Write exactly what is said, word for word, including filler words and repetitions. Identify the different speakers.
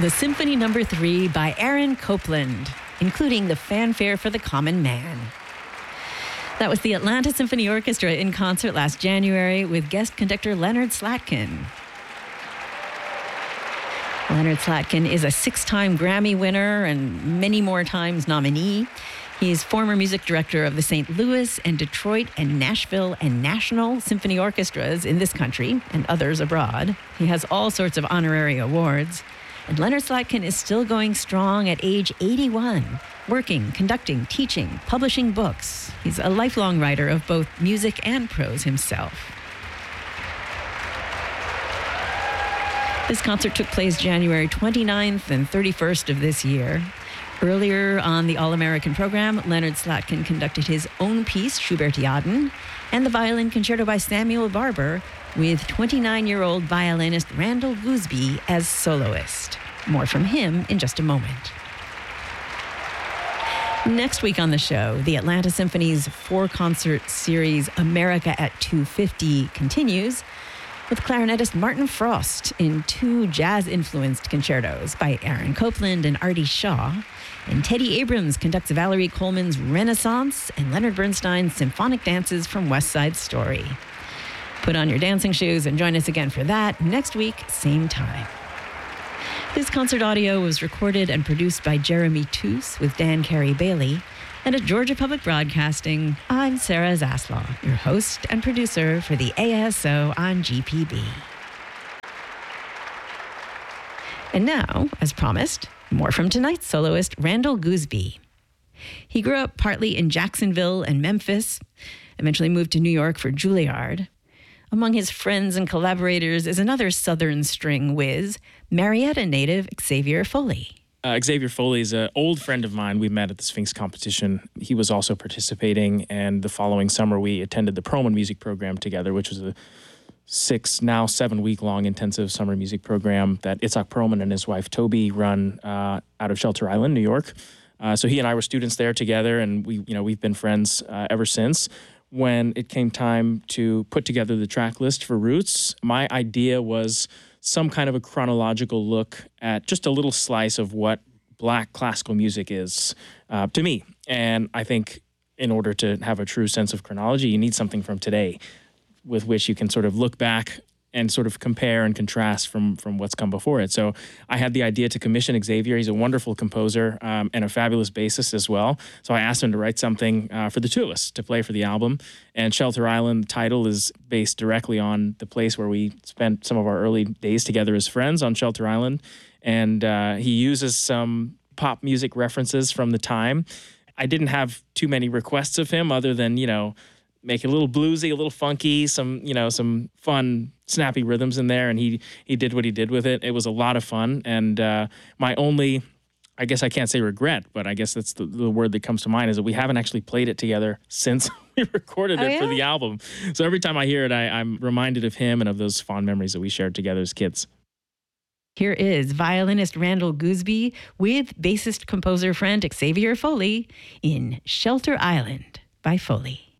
Speaker 1: The Symphony Number Three by Aaron Copland, including the fanfare for the common man. That was the Atlanta Symphony Orchestra in concert last January with guest conductor Leonard Slatkin. Leonard Slatkin is a six-time Grammy winner and many more times nominee. He's former music director of the Saint Louis and Detroit and Nashville and National Symphony Orchestras in this country and others abroad. He has all sorts of honorary awards. And Leonard Slatkin is still going strong at age eighty-one, working, conducting, teaching, publishing books. He's a lifelong writer of both music and prose himself. This concert took place January twenty-ninth and thirty-first of this year. Earlier on the All-American program, Leonard Slatkin conducted his own piece, Schubertiaden, and the violin concerto by Samuel Barber, with twenty-nine-year-old violinist Randall Gooseby as soloist. More from him in just a moment. Next week on the show, the Atlanta Symphony's four-concert series America at two fifty continues with clarinetist Martin Frost in two jazz-influenced concertos by Aaron Copland and Artie Shaw. And Teddy Abrams conducts Valerie Coleman's Renaissance and Leonard Bernstein's symphonic dances from West Side Story. Put on your dancing shoes and join us again for that next week, same time. This concert audio was recorded and produced by Jeremy Toos with Dan Carey Bailey. And at Georgia Public Broadcasting, I'm Sarah Zaslaw, your host and producer for the A S O on G P B. And now, as promised, more from tonight's soloist, Randall Gooseby. He grew up partly in Jacksonville and Memphis, eventually moved to New York for Juilliard. Among his friends and collaborators is another Southern string whiz, Marietta native Xavier Foley.
Speaker 2: Uh, Xavier Foley is an old friend of mine. We met at the Sphinx competition. He was also participating, and the following summer we attended the Perlman music program together, which was a six, now seven-week-long intensive summer music program that Itzhak Perlman and his wife Toby run uh, out of Shelter Island, New York. Uh, so he and I were students there together, and we, you know, we've been friends uh, ever since. When it came time to put together the track list for Roots, my idea was some kind of a chronological look at just a little slice of what Black classical music is uh, to me. And I think in order to have a true sense of chronology, you need something from today with which you can sort of look back and sort of compare and contrast from from what's come before it. So I had the idea to commission Xavier. He's a wonderful composer um, and a fabulous bassist as well. So I asked him to write something uh, for the two of us to play for the album. And Shelter Island, the title is based directly on the place where we spent some of our early days together as friends on Shelter Island. And uh, he uses some pop music references from the time. I didn't have too many requests of him other than, you know, make it a little bluesy, a little funky, some, you know, some fun, snappy rhythms in there. And he he did what he did with it. It was a lot of fun. And uh, my only, I guess I can't say regret, but I guess that's the, the word that comes to mind, is that we haven't actually played it together since we recorded
Speaker 1: oh,
Speaker 2: it
Speaker 1: yeah?
Speaker 2: for the album. So every time I hear it, I, I'm reminded of him and of those fond memories that we shared together as kids.
Speaker 1: Here is violinist Randall Gooseby with bassist composer friend Xavier Foley in Shelter Island by Foley.